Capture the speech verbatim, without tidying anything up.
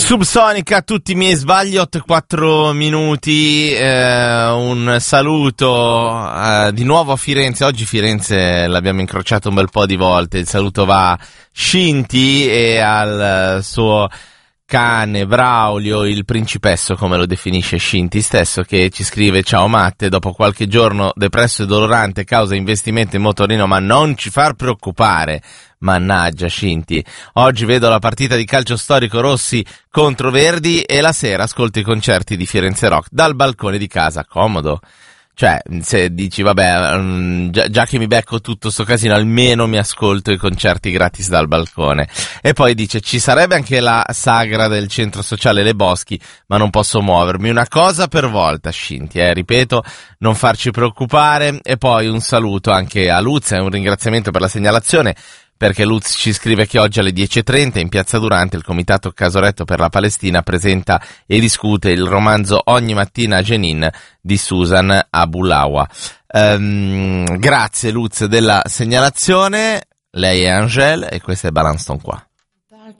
Subsonica, tutti i miei sbagli, otto e quattro minuti, eh, un saluto eh, di nuovo a Firenze. Oggi Firenze l'abbiamo incrociato un bel po' di volte. Il saluto va a Scinti e al suo cane Braulio, il principesso, come lo definisce Scinti stesso, che ci scrive: ciao Matte, dopo qualche giorno depresso e dolorante causa investimento in motorino, ma non ci far preoccupare. Mannaggia Scinti, oggi vedo la partita di calcio storico Rossi contro Verdi e la sera ascolto i concerti di Firenze Rock dal balcone di casa, comodo. Cioè, se dici vabbè, um, già, già che mi becco tutto sto casino, almeno mi ascolto i concerti gratis dal balcone. E poi dice: ci sarebbe anche la sagra del centro sociale Le Boschi, ma non posso muovermi, una cosa per volta Scinti, eh, ripeto, non farci preoccupare. E poi un saluto anche a Luz e un ringraziamento per la segnalazione, perché Luz ci scrive che oggi alle dieci e trenta in Piazza Durante il Comitato Casoretto per la Palestina presenta e discute il romanzo Ogni mattina a Jenin di Susan Abulawa. Um, grazie Luz della segnalazione, lei è Angèle e questo è Balance Ton Qua.